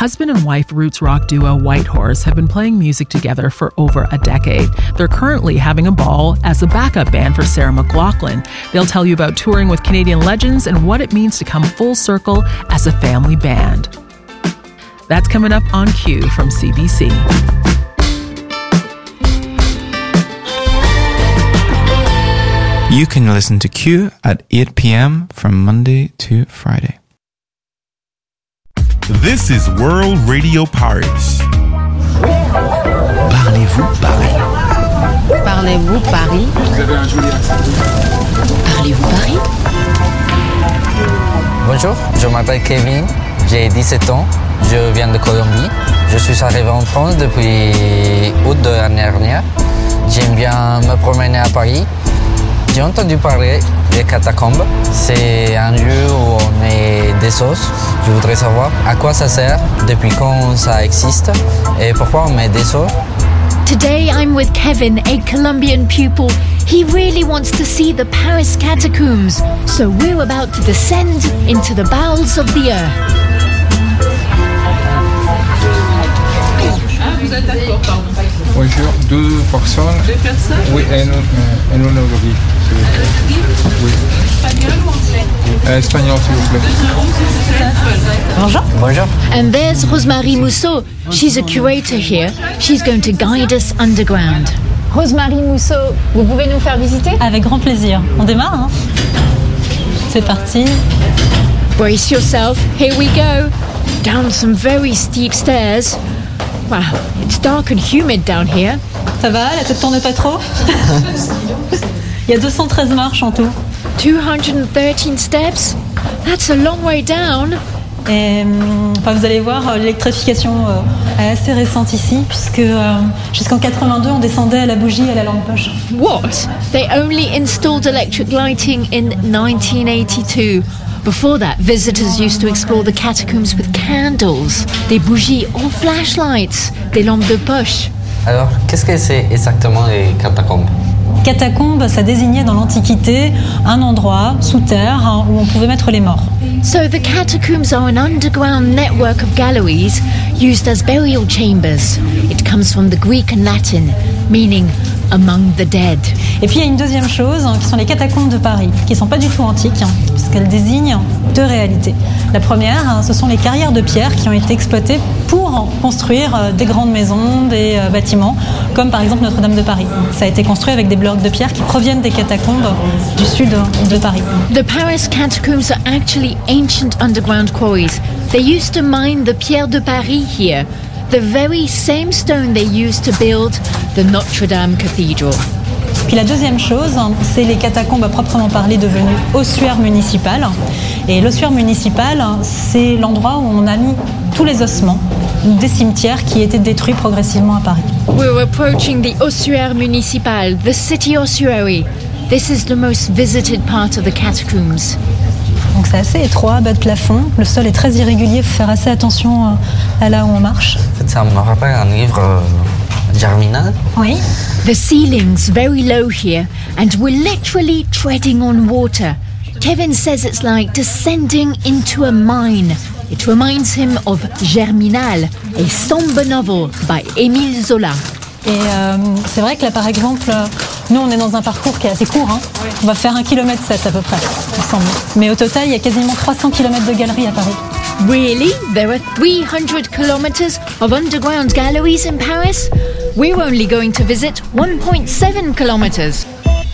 husband and wife roots rock duo Whitehorse have been playing music together for over a decade. They're currently having a ball as a backup band for Sarah McLachlan. They'll tell you about touring with Canadian legends and what it means to come full circle as a family band. That's coming up on Q from CBC. You can listen to Q at 8 p.m. from Monday to Friday. This is World Radio Paris. Parlez-vous Paris? Parlez-vous Paris? Vous avez un joli accent. Parlez-vous Paris? Bonjour, je m'appelle Kevin, j'ai 17 ans, je viens de Colombie. Je suis arrivé en France depuis août de l'année dernière. J'aime bien me promener à Paris. J'ai entendu parler des catacombes. C'est un lieu où on met des os. Je voudrais savoir à quoi ça sert, depuis quand ça existe et pourquoi on met des os. Today I'm with Kevin, a Colombian pupil. He really wants to see the Paris catacombs, so we're about to descend into the bowels of the earth. Vous êtes d'accord, pardon. Bonjour, deux personnes. Deux personnes? Oui, et un olive. Oui. Espagnol ou anglais? Espagnol, s'il vous plaît. Bonjour. Bonjour. And there's Rosemary Mousseau. She's a curator here. She's going to guide us underground. Rosemary Mousseau, vous pouvez nous faire visiter? Avec grand plaisir. On démarre, hein? C'est parti. Brace yourself. Here we go. Down some very steep stairs. Wow, it's dark and humid down here. Ça va? La tête tourne pas trop? Il y a 213 marches en tout. 213 steps? That's a long way down. Et vous allez voir, l'électrification est assez récente ici, puisque jusqu'en 82, on descendait à la bougie et à la lampe poche. What? They only installed electric lighting in 1982. Before that, visitors used to explore the catacombs with candles, des bougies or flashlights, des lampes de poche. Alors, qu'est-ce que c'est exactement les catacombes? Catacombe, ça désignait dans l'Antiquité un endroit sous terre où on pouvait mettre les morts. So the catacombs are an underground network of galleries used as burial chambers. It comes from the Greek and Latin, meaning among the dead. Et puis il y a une deuxième chose, qui sont les catacombes de Paris, qui ne sont pas du tout antiques, puisqu'elles désignent deux réalités. La première, ce sont les carrières de pierre qui ont été exploitées pour construire des grandes maisons, des bâtiments, comme par exemple Notre-Dame de Paris. Ça a été construit avec des blocs de pierre qui proviennent des catacombes du sud de Paris. The Paris catacombs are actually ancient underground quarries. They used to mine the pierre de Paris here, the very same stone they used to build the Notre-Dame Cathedral. Puis la deuxième chose, c'est les catacombes à proprement parler devenues ossuaires municipales. Et l'ossuaire municipal, c'est l'endroit où on a mis tous les ossements des cimetières qui étaient détruits progressivement à Paris. We're approaching the ossuaire municipal, the city ossuary. This is the most visited part of the catacombs. Donc c'est assez étroit, bas de plafond. Le sol est très irrégulier, il faut faire assez attention à là où on marche. En fait, ça me rappelle un livre Germinal. Oui. The ceiling's very low here, and we're literally treading on water. Kevin says it's like descending into a mine. It reminds him of Germinal, a sombre novel by Émile Zola. Et c'est vrai que là, par exemple, nous, on est dans un parcours qui est assez court. On va faire 1,7 km à peu près, ensemble. Mais au total, il y a quasiment 300 km de galeries à Paris. Really? There are 300 kilometers of underground galleries in Paris? We're only going to visit 1.7 kilometers.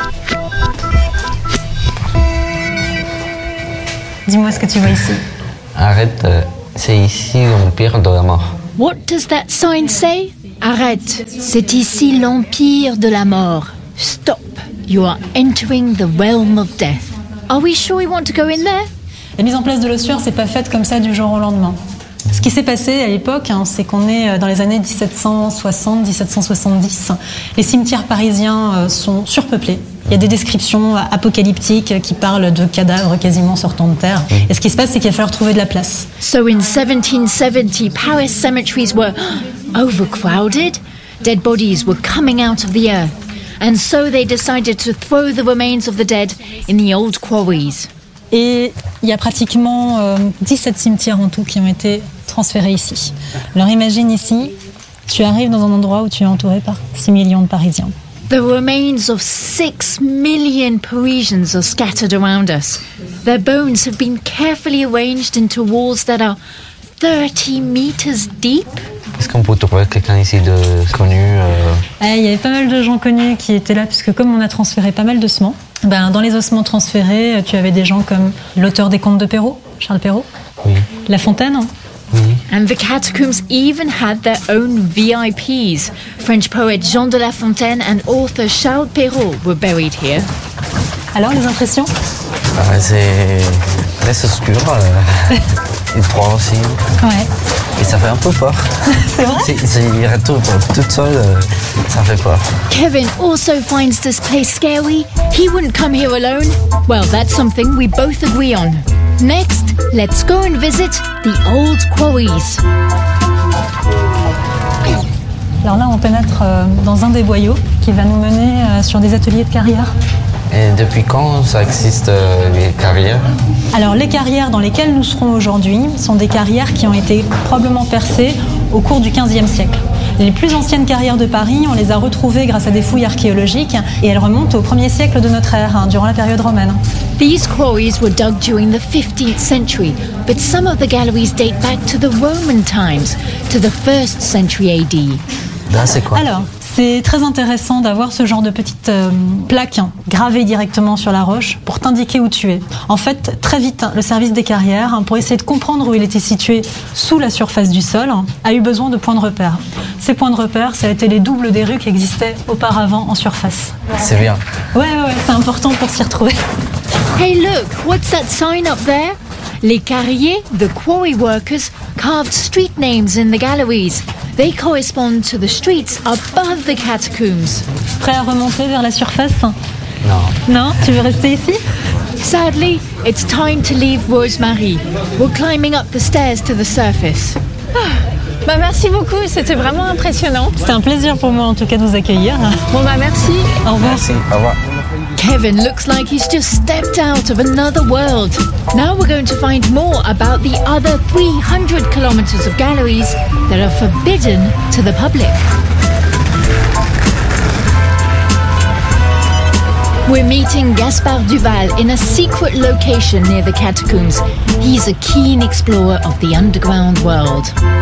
Dis-moi ce que tu vois ici. Arrête, c'est ici l'Empire de la mort. What does that sign say? Arrête, c'est ici l'Empire de la mort. Stop, you are entering the realm of death. Are we sure we want to go in there? La mise en place de l'ossuaire, c'est pas faite comme ça du jour au lendemain. Ce qui s'est passé à l'époque, c'est qu'on est dans les années 1760-1770. Les cimetières parisiens sont surpeuplés. Il y a des descriptions apocalyptiques qui parlent de cadavres quasiment sortant de terre. Et ce qui se passe, c'est qu'il va falloir trouver de la place. So in 1770, Paris cemeteries were overcrowded. Dead bodies were coming out of the earth. And so they decided to throw the remains of the dead in the old quarries. Et il y a pratiquement 17 cimetières en tout qui ont été transférés ici. Alors imagine ici, tu arrives dans un endroit où tu es entouré par 6 millions de Parisiens. The remains of 6 million Parisians are scattered around us. Their bones have been carefully arranged into walls that are 30 meters deep. Est-ce qu'on peut trouver quelqu'un ici de connu Il y avait pas mal de gens connus qui étaient là, puisque comme on a transféré pas mal d'ossements, dans les ossements transférés, tu avais des gens comme l'auteur des Contes de Perrault, Charles Perrault, oui. La Fontaine. Oui. And the catacombs even had their own VIPs. French poet Jean de La Fontaine and author Charles Perrault were buried here. Alors, les impressions? C'est très obscur. Et froid aussi. Ouais. Et ça fait un peu peur. C'est vrai? Il retourne toute seule, ça fait peur. Kevin also finds this place scary. He wouldn't come here alone. Well, that's something we both agree on. Next, let's go and visit the old quarries. Alors là, on pénètre dans un des boyaux qui va nous mener sur des ateliers de carrière. Et depuis quand ça existe, les carrières? Alors les carrières dans lesquelles nous serons aujourd'hui sont des carrières qui ont été probablement percées au cours du XVe siècle. Les plus anciennes carrières de Paris, on les a retrouvées grâce à des fouilles archéologiques et elles remontent au 1er siècle de notre ère, durant la période romaine. These quarries were dug during the 15th century, but some of the galleries date back to the Roman times, to the 1st century AD. Là, c'est quoi? Alors, c'est très intéressant d'avoir ce genre de petites plaques gravées directement sur la roche pour t'indiquer où tu es. En fait, très vite, le service des carrières, pour essayer de comprendre où il était situé sous la surface du sol, a eu besoin de points de repère. Ces points de repère, ça a été les doubles des rues qui existaient auparavant en surface. C'est bien. Ouais, c'est important pour s'y retrouver. Hey look, what's that sign up there? Les carriers, the quarry workers, carved street names in the galleries. They correspond to the streets above the catacombs. Prêt à remonter vers la surface? Non. Non? Tu veux rester ici? Sadly, it's time to leave Rosemary. We're climbing up the stairs to the surface. Merci beaucoup, c'était vraiment impressionnant. C'était un plaisir pour moi en tout cas de vous accueillir. Bon merci. Au revoir. Merci, au revoir. Kevin looks like he's just stepped out of another world. Now we're going to find more about the other 300 kilometers of galleries that are forbidden to the public. We're meeting Gaspard Duval in a secret location near the catacombs. He's a keen explorer of the underground world.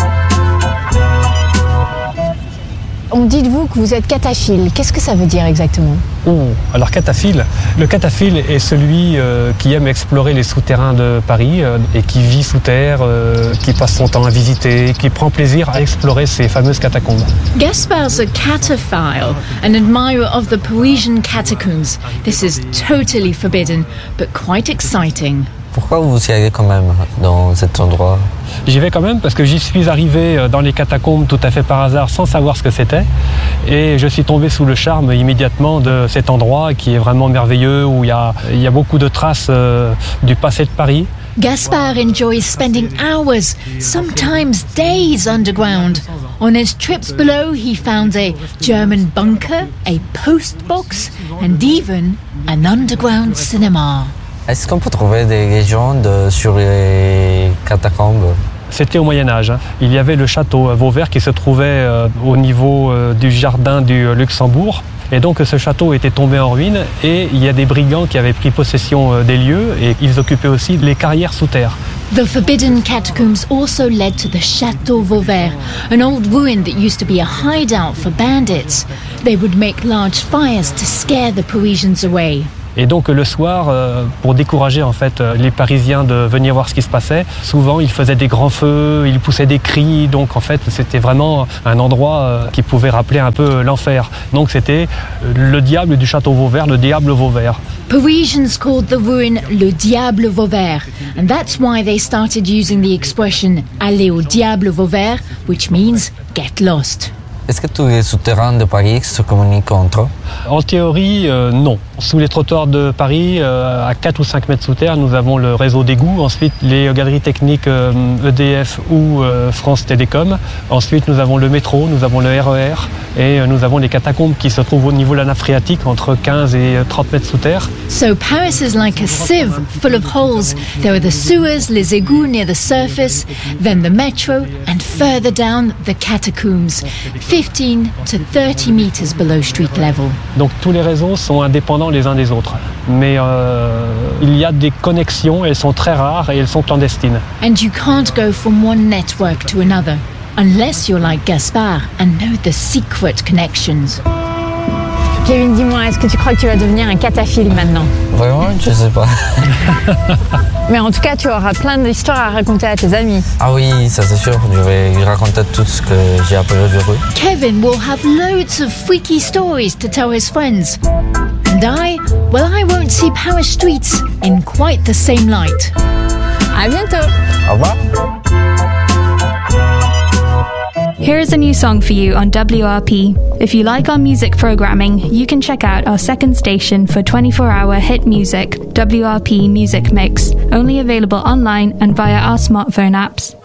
On dit de vous que vous êtes cataphile. Qu'est-ce que ça veut dire exactement? Alors cataphile, le cataphile est celui qui aime explorer les souterrains de Paris et qui vit sous terre, qui passe son temps à visiter, qui prend plaisir à explorer ces fameuses catacombes. Gaspard's a cataphile, an admirer of the Parisian catacombs. This is totally forbidden, but quite exciting. Pourquoi vous y allez quand même dans cet endroit? J'y vais quand même parce que j'y suis arrivé dans les catacombes tout à fait par hasard sans savoir ce que c'était. Et je suis tombé sous le charme immédiatement de cet endroit qui est vraiment merveilleux, où il y a beaucoup de traces du passé de Paris. Gaspard enjoys spending hours, sometimes days underground. On his trips below, he found a German bunker, a post box, and even an underground cinema. Est-ce qu'on peut trouver des légendes sur les catacombes? C'était au Moyen-Âge. Il y avait le château Vauvert qui se trouvait au niveau du jardin du Luxembourg. Et donc ce château était tombé en ruine et il y a des brigands qui avaient pris possession des lieux et ils occupaient aussi les carrières sous terre. The forbidden catacombs also led to the Château Vauvert, an old ruin that used to be a hideout for bandits. They would make large fires to scare the Parisians away. Et donc le soir, pour décourager en fait les Parisiens de venir voir ce qui se passait, souvent ils faisaient des grands feux, ils poussaient des cris, donc en fait c'était vraiment un endroit qui pouvait rappeler un peu l'enfer. Donc c'était le diable du château Vauvert, le diable Vauvert. Parisians called the ruin le Diable Vauvert, and that's why they started using the expression aller au diable Vauvert, which means get lost. Est-ce que tous les souterrains de Paris se communiquent entre eux? En théorie, non. Sous les trottoirs de Paris, à 4 ou 5 mètres sous terre, nous avons le réseau d'égouts. Ensuite, les galeries techniques EDF ou France Télécom. Ensuite, nous avons le métro, nous avons le RER et nous avons les catacombes qui se trouvent au niveau de la nappe phréatique, entre 15 et 30 mètres sous terre. So Paris is like a sieve full of holes. There are the sewers, les égouts near the surface, then the metro, and further down, the catacombs, 15 to 30 meters below street level. Donc tous les réseaux sont indépendants les uns des autres. Mais il y a des connexions, elles sont très rares et elles sont clandestines. And you can't go from one network to another, unless you're like Gaspard and know the secret connections. Kevin, dis-moi, est-ce que tu crois que tu vas devenir un cataphile maintenant? Vraiment, je sais pas. Mais en tout cas, tu auras plein d'histoires à raconter à tes amis. Ah oui, ça c'est sûr, je vais lui raconter tout ce que j'ai appris aujourd'hui. Kevin will have loads of freaky stories to tell his friends. And I won't see Paris streets in quite the same light. À bientôt. Au revoir. Here is a new song for you on WRP. If you like our music programming, you can check out our second station for 24-hour hit music, WRP Music Mix, only available online and via our smartphone apps.